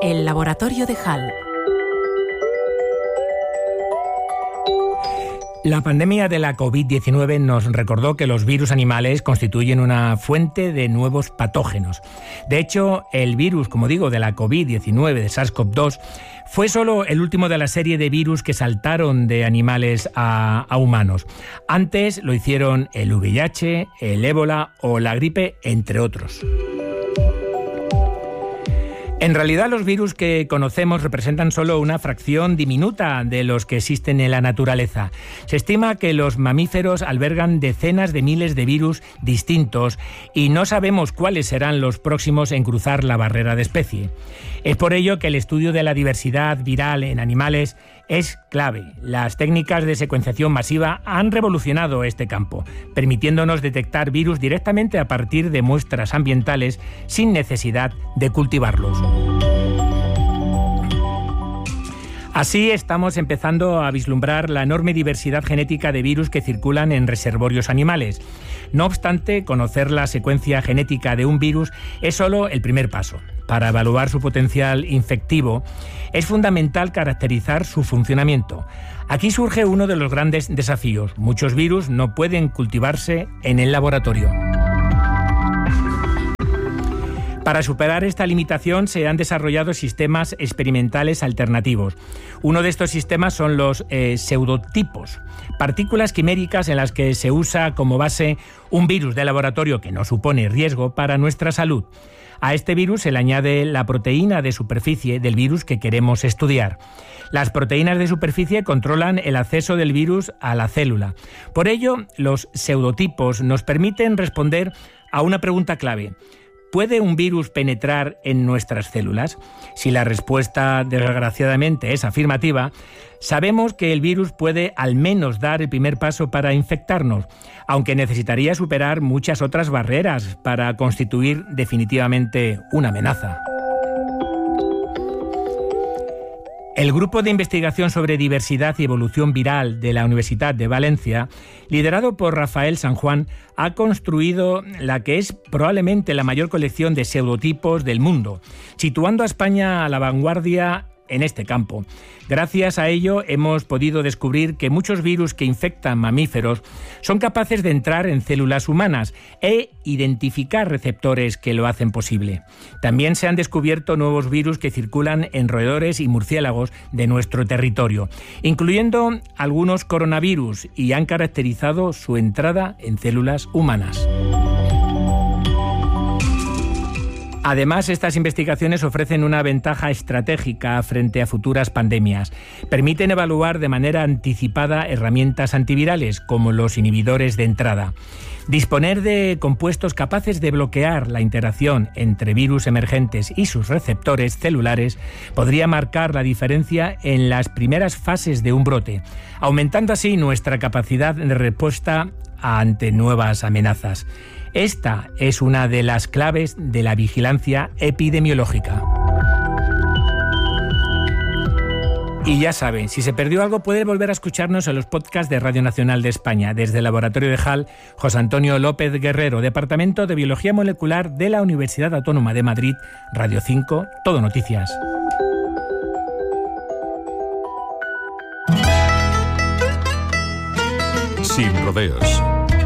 El laboratorio de Hall. La pandemia de la COVID-19 nos recordó que los virus animales constituyen una fuente de nuevos patógenos. De hecho, el virus, como digo, de la COVID-19, de SARS-CoV-2, fue solo el último de la serie de virus que saltaron de animales a humanos. Antes lo hicieron el VIH, el ébola o la gripe, entre otros. En realidad, los virus que conocemos representan solo una fracción diminuta de los que existen en la naturaleza. Se estima que los mamíferos albergan decenas de miles de virus distintos y no sabemos cuáles serán los próximos en cruzar la barrera de especie. Es por ello que el estudio de la diversidad viral en animales es clave. Las técnicas de secuenciación masiva han revolucionado este campo, permitiéndonos detectar virus directamente a partir de muestras ambientales sin necesidad de cultivarlos. Así estamos empezando a vislumbrar la enorme diversidad genética de virus que circulan en reservorios animales. No obstante, conocer la secuencia genética de un virus es solo el primer paso. Para evaluar su potencial infectivo, es fundamental caracterizar su funcionamiento. Aquí surge uno de los grandes desafíos. Muchos virus no pueden cultivarse en el laboratorio. Para superar esta limitación se han desarrollado sistemas experimentales alternativos. Uno de estos sistemas son los pseudotipos, partículas quiméricas en las que se usa como base un virus de laboratorio que no supone riesgo para nuestra salud. A este virus se le añade la proteína de superficie del virus que queremos estudiar. Las proteínas de superficie controlan el acceso del virus a la célula. Por ello, los pseudotipos nos permiten responder a una pregunta clave. ¿Puede un virus penetrar en nuestras células? Si la respuesta, desgraciadamente, es afirmativa, sabemos que el virus puede al menos dar el primer paso para infectarnos, aunque necesitaría superar muchas otras barreras para constituir definitivamente una amenaza. El Grupo de Investigación sobre Diversidad y Evolución Viral de la Universidad de Valencia, liderado por Rafael San Juan, ha construido la que es probablemente la mayor colección de pseudotipos del mundo, situando a España a la vanguardia en este campo. Gracias a ello hemos podido descubrir que muchos virus que infectan mamíferos son capaces de entrar en células humanas e identificar receptores que lo hacen posible. También se han descubierto nuevos virus que circulan en roedores y murciélagos de nuestro territorio, incluyendo algunos coronavirus, y han caracterizado su entrada en células humanas. Además, estas investigaciones ofrecen una ventaja estratégica frente a futuras pandemias. Permiten evaluar de manera anticipada herramientas antivirales, como los inhibidores de entrada. Disponer de compuestos capaces de bloquear la interacción entre virus emergentes y sus receptores celulares podría marcar la diferencia en las primeras fases de un brote, aumentando así nuestra capacidad de respuesta ante nuevas amenazas. Esta es una de las claves de la vigilancia epidemiológica. Y ya saben, si se perdió algo puede volver a escucharnos en los podcasts de Radio Nacional de España. Desde el Laboratorio de Hall, José Antonio López Guerrero, Departamento de Biología Molecular de la Universidad Autónoma de Madrid, Radio 5, Todo Noticias. Sin rodeos.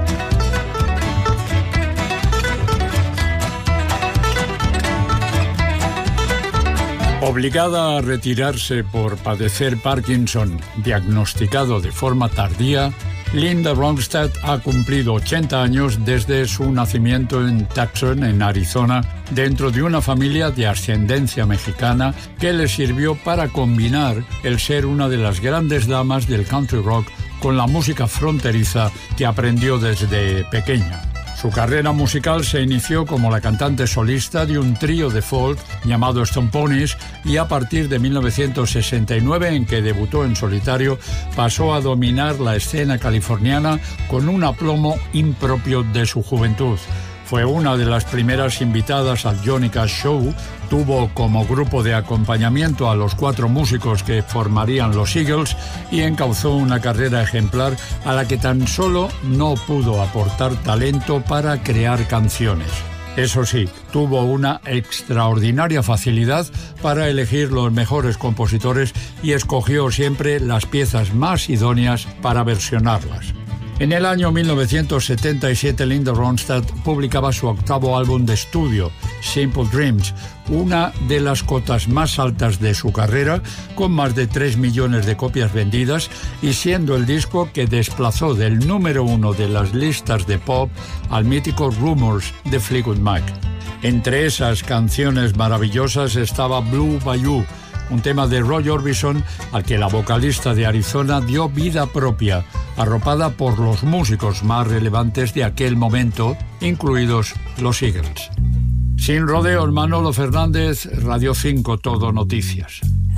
Obligada a retirarse por padecer Parkinson, diagnosticado de forma tardía, Linda Ronstadt ha cumplido 80 años desde su nacimiento en Tucson, en Arizona, dentro de una familia de ascendencia mexicana que le sirvió para combinar el ser una de las grandes damas del country rock con la música fronteriza que aprendió desde pequeña. Su carrera musical se inició como la cantante solista de un trío de folk llamado Stone Ponies, y a partir de 1969, en que debutó en solitario, pasó a dominar la escena californiana con un aplomo impropio de su juventud. Fue una de las primeras invitadas al Johnny Cash Show, tuvo como grupo de acompañamiento a los 4 músicos que formarían los Eagles y encauzó una carrera ejemplar a la que tan solo no pudo aportar talento para crear canciones. Eso sí, tuvo una extraordinaria facilidad para elegir los mejores compositores y escogió siempre las piezas más idóneas para versionarlas. En el año 1977, Linda Ronstadt publicaba su octavo álbum de estudio, Simple Dreams, una de las cotas más altas de su carrera, con más de 3 millones de copias vendidas y siendo el disco que desplazó del número 1 de las listas de pop al mítico Rumours de Fleetwood Mac. Entre esas canciones maravillosas estaba Blue Bayou, un tema de Roy Orbison al que la vocalista de Arizona dio vida propia, arropada por los músicos más relevantes de aquel momento, incluidos los Eagles. Sin rodeos, Manolo Fernández, Radio 5 Todo Noticias.